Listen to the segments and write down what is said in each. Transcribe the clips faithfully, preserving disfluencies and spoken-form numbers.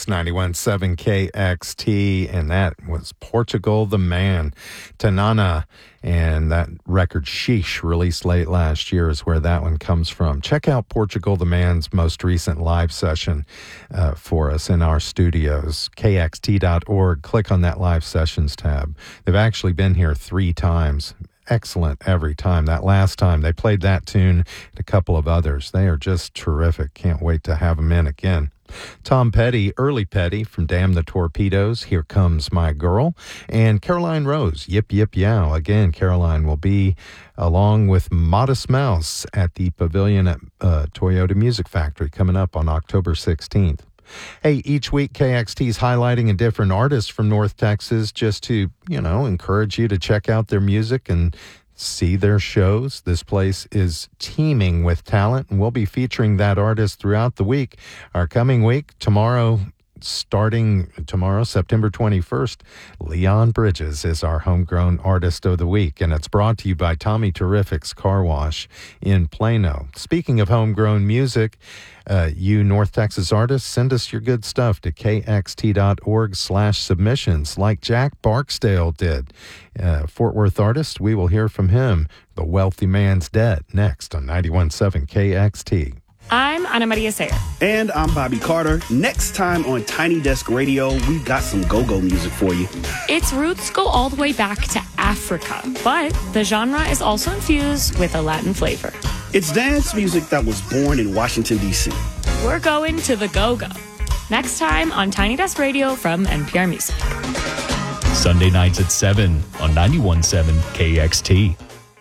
It's ninety-one point seven K X T, and that was Portugal the Man, Tanana, and that record Sheesh, released late last year, is where that one comes from. Check out Portugal the Man's most recent live session uh, for us in our studios, K X T dot org. Click on that live sessions tab. They've actually been here three times. Excellent every time. That last time they played that tune and a couple of others. They are just terrific. Can't wait to have them in again. Tom Petty, Early Petty from Damn the Torpedoes, Here Comes My Girl, and Caroline Rose, Yip Yip Yow. Again, Caroline will be along with Modest Mouse at the Pavilion at uh, Toyota Music Factory coming up on October sixteenth. Hey, each week K X T is highlighting a different artist from North Texas just to, you know, encourage you to check out their music and see their shows. This place is teeming with talent, and we'll be featuring that artist throughout the week. Our coming week, tomorrow, starting tomorrow, September twenty-first, Leon Bridges is our homegrown artist of the week, and it's brought to you by Tommy Terrific's Car Wash in Plano. Speaking of homegrown music, uh, you North Texas artists, send us your good stuff to K X T dot org slash submissions like Jack Barksdale did. Uh, Fort Worth artist, we will hear from him. The Wealthy Man's Dead, next on ninety-one point seven K X T. I'm Ana Maria Sayer. And I'm Bobby Carter. Next time on Tiny Desk Radio, we've got some go-go music for you. Its roots go all the way back to Africa, but the genre is also infused with a Latin flavor. It's dance music that was born in Washington, D C. We're going to the go-go. Next time on Tiny Desk Radio from N P R Music. Sunday nights at seven on ninety-one point seven K X T.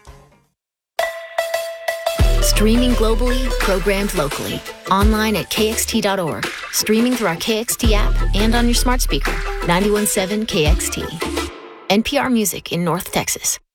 Streaming globally, programmed locally. Online at K X T dot org. Streaming through our K X T app and on your smart speaker. ninety-one point seven K X T. N P R Music in North Texas.